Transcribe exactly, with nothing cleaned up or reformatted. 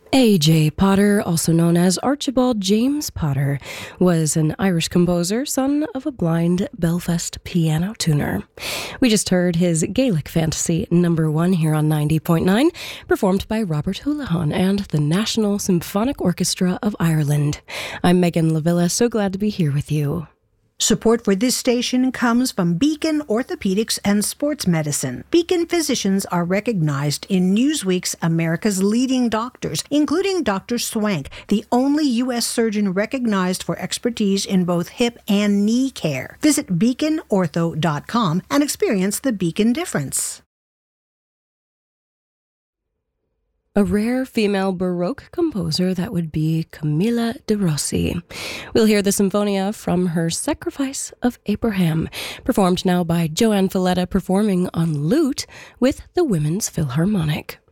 A J Potter, also known as Archibald James Potter, was an Irish composer, son of a blind Belfast piano tuner. We just heard his Gaelic Fantasy number one here on ninety point nine, performed by Robert Houlihan and the National Symphonic Orchestra of Ireland. I'm Megan Lavilla, so glad to be here with you. Support for this station comes from Beacon Orthopedics and Sports Medicine. Beacon physicians are recognized in Newsweek's America's Leading Doctors, including Doctor Swank, the only U S surgeon recognized for expertise in both hip and knee care. Visit beacon ortho dot com and experience the Beacon difference. A rare female Baroque composer, that would be Camilla de Rossi. We'll hear the Sinfonia from her Sacrifice of Abraham, performed now by Joanne Falletta, performing on lute with the Women's Philharmonic.